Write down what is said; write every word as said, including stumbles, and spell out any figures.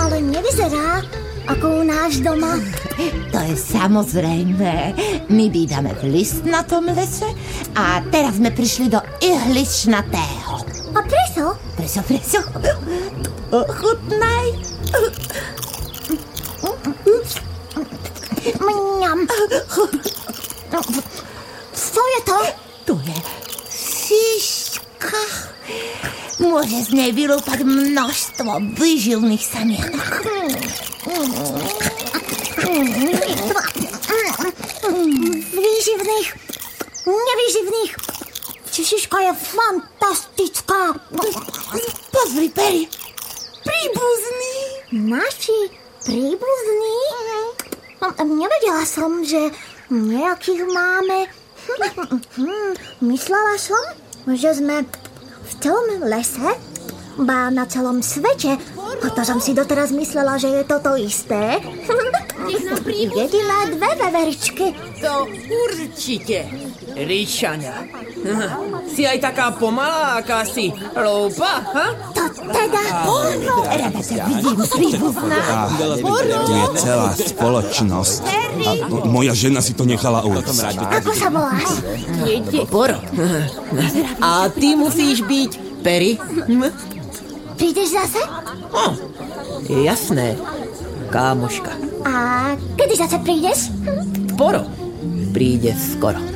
ale nevyzerá ako u náš doma. To je samozrejme. My bývame v listnatom lese a teraz sme prišli do ihličnatého. A prečo? Prečo, prečo? Ochutnaj. Mňam. Co je to? To je šiška. Môže z nej vylúpať množstvo výživných semien. Výživných, nevýživných. Šiška je fantastická. Pozri, Peri. Príbuzný. Naši príbuzní? Nevedela som, že nejakých máme. Myslela som, že sme v celom lese, ba na celom svete. A to som si doteraz myslela, že je toto isté. Jedila dve veveričky. To určite, Ríšania. Si aj taká pomalá, aká si loupa, ha? To teda porno. Rada sa vidím, príbuzná. Tu je celá spoločnosť. A moja žena si to nechala ujsť. Ako sa voláš? Poro. A ty musíš byť Peri? Prídeš zase? Oh, jasné, kámoška. A kedy zase prídeš? Poro príde skoro.